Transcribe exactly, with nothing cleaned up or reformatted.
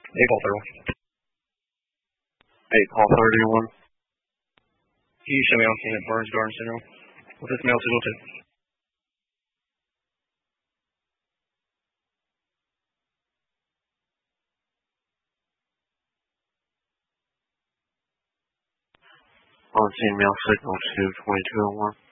Hey, call thirty-one. Hey, call thirty-one. Can you show me on scene at Burns Garden Center with this mail signal too? On scene mail signal to twenty-two oh one.